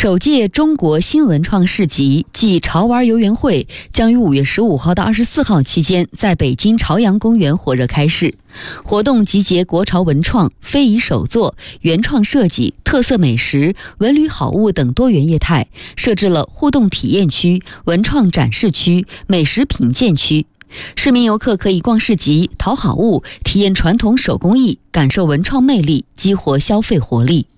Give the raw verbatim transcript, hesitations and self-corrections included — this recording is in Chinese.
首届中国新文创市集暨潮玩游园会将于五月十五号到二十四号期间在北京朝阳公园火热开市。活动集结国潮文创、非遗手作、原创设计、特色美食、文旅好物等多元业态，设置了互动体验区、文创展示区、美食品鉴区。市民游客可以逛市集、淘好物、体验传统手工艺，感受文创魅力，激活消费活力。